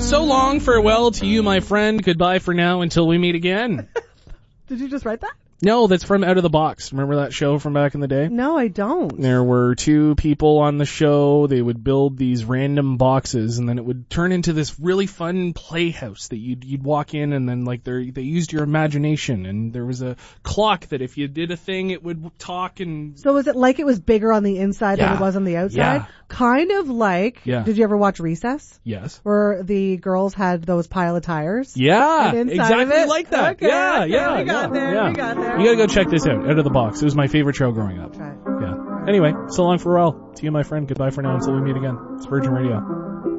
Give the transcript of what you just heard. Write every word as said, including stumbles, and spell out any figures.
So long, farewell to you, my friend. Goodbye for now until we meet again. Did you just write that? No, that's from Out of the Box. Remember that show from back in the day? No, I don't. There were two people on the show. They would build these random boxes, and then it would turn into this really fun playhouse that you'd you'd walk in, and then like they they used your imagination, and there was a clock that if you did a thing, it would talk. And so was it like it was bigger on the inside yeah. than it was on the outside? Yeah. Kind of like. Yeah. Did you ever watch Recess? Yes. Where the girls had those pile of tires? Yeah, and exactly of it? like that. Okay, yeah, okay, yeah, we got yeah, there, yeah. we got there. You gotta go check this out. Out of the Box. It was my favorite show growing up. Okay. Yeah. Anyway, so long, farewell to you, my friend. Goodbye for now until we meet again. It's Virgin Radio.